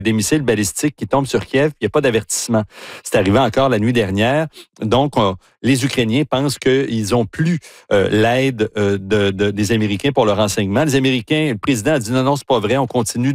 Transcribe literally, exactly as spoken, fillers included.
des missiles balistiques qui tombent sur Kiev, il n'y a pas d'avertissement. C'est arrivé encore la nuit dernière. Donc, on, les Ukrainiens pensent qu'ils n'ont plus euh, l'aide euh, de, de, des Américains pour le renseignement. Les Américains, le président a dit non, non, c'est pas vrai, on continue